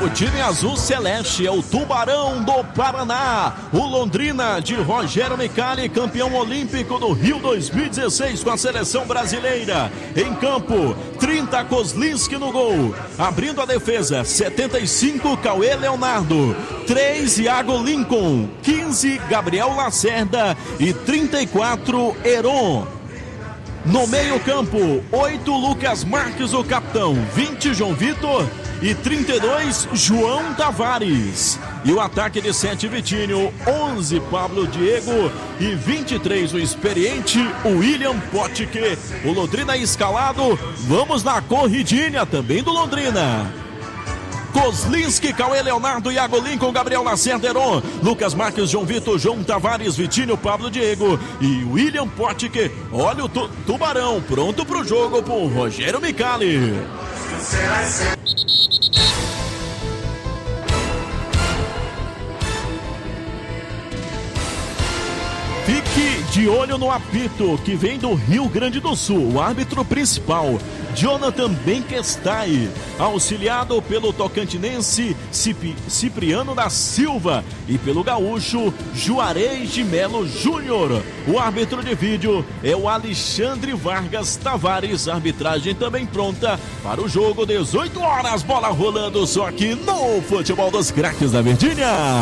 O time azul celeste é o Tubarão do Paraná. O Londrina de Rogério Micali, campeão olímpico do Rio 2016 com a seleção brasileira. Em campo, 30 Kozlinski no gol. Abrindo a defesa, 75 Cauê Leonardo, 3 Iago Lincoln, 15 Gabriel Lacerda e 34 Heron. No meio campo, 8 Lucas Marques, o capitão, 20 João Vitor e 32 João Tavares. E o ataque de 7 Vitinho, 11 Pablo Diego e 23 o experiente William Potke. O Londrina escalado, vamos na corridinha também do Londrina. Kozlinski, Cauê Leonardo, Iago Lincoln, Gabriel Lacerda, Heron, Lucas Marques, João Vitor, João Tavares, Vitinho, Pablo Diego e William Potke. Olha o Tubarão pronto pro jogo por Rogério Micali. Fique de olho no apito que vem do Rio Grande do Sul. O árbitro principal, Jonathan Benquestai, auxiliado pelo tocantinense Cipriano da Silva e pelo gaúcho Juarez de Melo Júnior. O árbitro de vídeo é o Alexandre Vargas Tavares. Arbitragem também pronta para o jogo, 18 horas, bola rolando só aqui no Futebol dos Craques da Verdinha.